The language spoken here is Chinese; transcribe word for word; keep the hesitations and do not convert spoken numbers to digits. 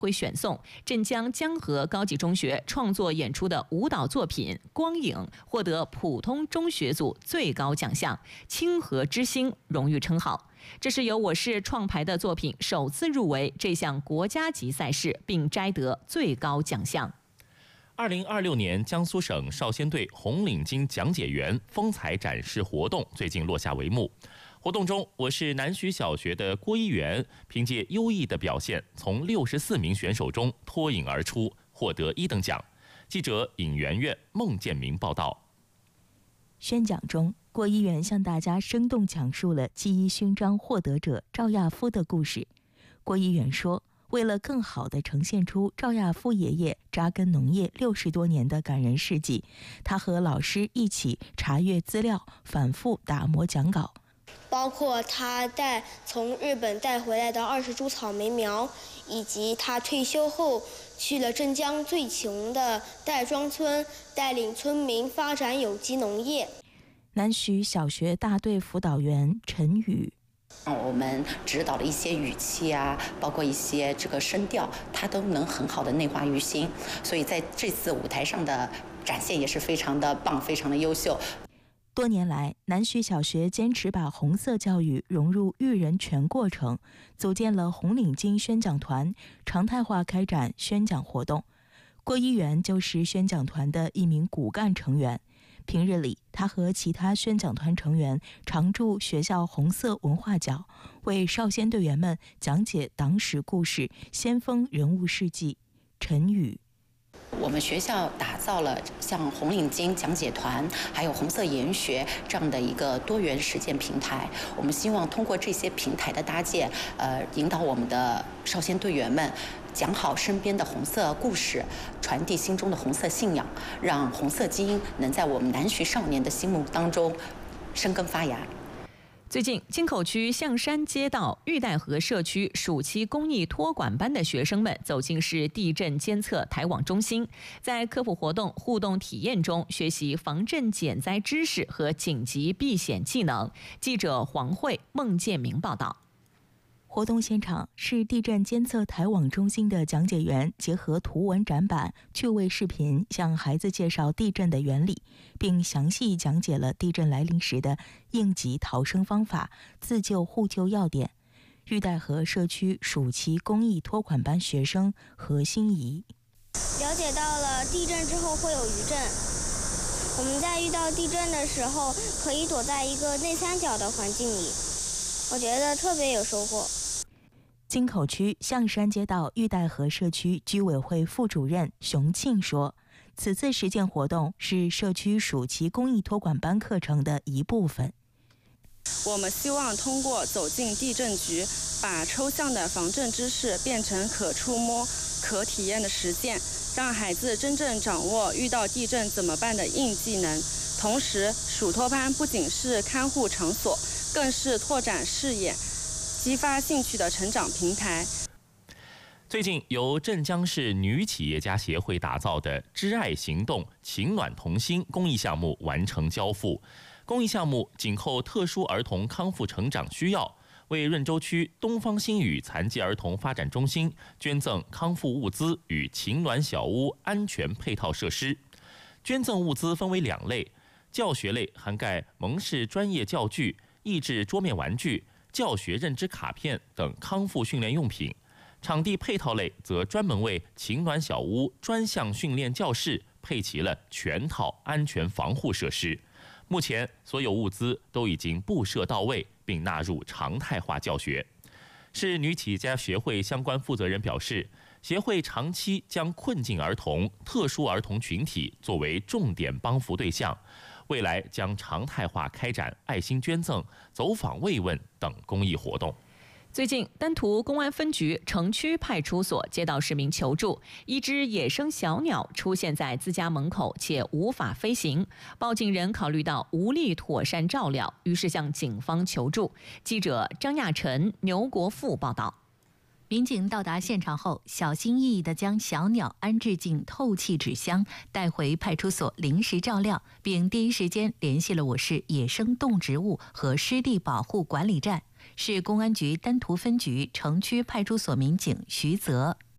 会选送镇江江河高级中学创作演出的舞蹈作品《光影》获得普通中学组最高奖项“清河之星”荣誉称号。这是由我市创排的作品首次入围这项国家级赛事，并摘得最高奖项。 二零二六年江苏省少先队红领巾讲解员风采展示活动最近落下帷幕。活动中，我市南徐小学的郭一元凭借优异的表现，从六十四名选手中脱颖而出，获得一等奖。记者尹媛媛、孟建明报道。 宣讲中，郭一元向大家生动讲述了记忆勋章获得者赵亚夫的故事。郭一元说，为了更好地呈现出赵亚夫爷爷扎根农业六十多年的感人事迹，他和老师一起查阅资料，反复打磨讲稿。 包括他带从日本带回来的二十株草莓苗，以及他退休后去了镇江最穷的戴庄村，带领村民发展有机农业。 南徐小学大队辅导员陈宇， 我们指导的一些语气啊，包括一些这个声调，它都能很好的内化于心，所以在这次舞台上的展现也是非常的棒，非常的优秀。 多年来，南徐小学坚持把红色教育融入育人全过程，组建了红领巾宣讲团，常态化开展宣讲活动。郭一元就是宣讲团的一名骨干成员。平日里，他和其他宣讲团成员常驻学校红色文化角，为少先队员们讲解党史故事、先锋人物事迹。陈宇， 我们学校打造了像红领巾讲解团还有红色研学这样的一个多元实践平台，我们希望通过这些平台的搭建，呃，引导我们的少先队员们讲好身边的红色故事，传递心中的红色信仰，让红色基因能在我们南徐少年的心目当中生根发芽。 最近，京口区象山街道玉带河社区暑期公益托管班的学生们走进市地震监测台网中心，在科普活动、互动体验中学习防震减灾知识和紧急避险技能。记者黄慧、孟建明报道。 活动现场，市地震监测台网中心的讲解员结合图文展板、趣味视频，向孩子介绍地震的原理，并详细讲解了地震来临时的应急逃生方法、自救互救要点。玉带河社区暑期公益托管班学生何心怡了解到了地震之后会有余震，我们在遇到地震的时候可以躲在一个内三角的环境里，我觉得特别有收获。 京口区象山街道玉带河社区居委会副主任熊庆说，此次实践活动是社区暑期公益托管班课程的一部分。 我们希望通过走进地震局，把抽象的防震知识变成可触摸、可体验的实践，让孩子真正掌握遇到地震怎么办的硬技能。同时，暑托班不仅是看护场所，更是拓展视野、激发兴趣的成长平台。 最近，由镇江市女企业家协会打造的“知爱行动情暖同心”公益项目完成交付。公益项目紧扣特殊儿童康复成长需要，为润州区东方星宇残疾儿童发展中心捐赠康复物资与情暖小屋安全配套设施。捐赠物资分为两类，教学类涵盖蒙氏专业教具、益智桌面玩具、教学认知卡片等康复训练用品；场地配套类则专门为情暖小屋专项训练教室配齐了全套安全防护设施。目前，所有物资都已经布设到位，并纳入常态化教学。市女企业家协会相关负责人表示，协会长期将困境儿童、特殊儿童群体作为重点帮扶对象，未来将常态化开展爱心捐赠、走访慰问等公益活动。 最近，丹徒公安分局城区派出所接到市民求助，一只野生小鸟出现在自家门口且无法飞行。报警人考虑到无力妥善照料，于是向警方求助。记者张亚晨、牛国富报道。 民警到达现场后，小心翼翼地将小鸟安置进透气纸箱，带回派出所临时照料，并第一时间联系了我市野生动植物和湿地保护管理站。市公安局丹徒分局城区派出所民警徐泽。